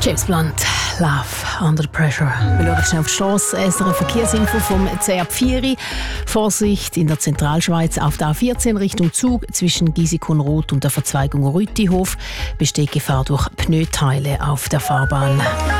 James Blunt, Love Under Pressure. Wir schauen schnell auf die Strasse. Eine Verkehrsinfo vom CAP 4. Vorsicht in der Zentralschweiz auf der A14 Richtung Zug zwischen Gisikon-Roth und der Verzweigung Rütihof besteht Gefahr durch Pneuteile auf der Fahrbahn.